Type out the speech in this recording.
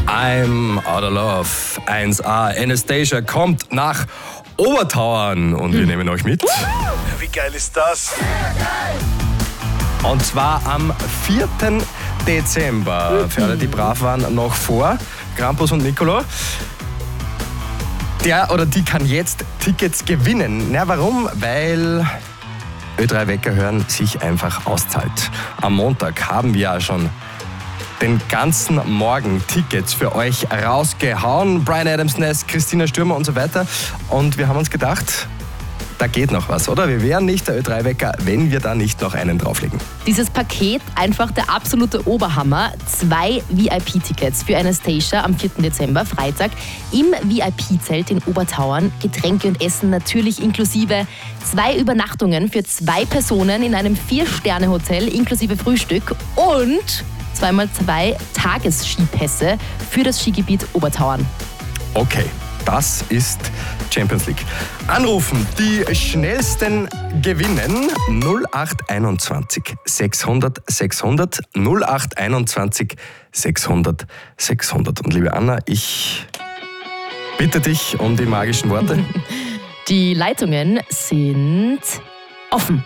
I'm Out of Love 1A. Anastasia kommt nach Obertauern und wir nehmen euch mit. Wie geil ist das? Und zwar am 4. Dezember. Für alle, die brav waren, noch vor Krampus und Nicolo. Der oder die kann jetzt Tickets gewinnen. Na, warum? Weil Ö3 Wecker hören sich einfach auszahlt. Am Montag haben wir ja schon den ganzen Morgen Tickets für euch rausgehauen. Bryan Adams, Christina Stürmer und so weiter. Und wir haben uns gedacht, da geht noch was, oder? Wir wären nicht der Ö3 Wecker, wenn wir da nicht noch einen drauflegen. Dieses Paket, einfach der absolute Oberhammer. 2 VIP-Tickets für Anastasia am 4. Dezember, Freitag, im VIP-Zelt in Obertauern. Getränke und Essen natürlich inklusive. 2 Übernachtungen für 2 Personen in einem 4-Sterne-Hotel inklusive Frühstück und 2x2 Tagesskipässe für das Skigebiet Obertauern. Okay, das ist Champions League. Anrufen, die schnellsten gewinnen. 0821 600 600 0821 600 600. Und liebe Anna, ich bitte dich um die magischen Worte. Die Leitungen sind offen.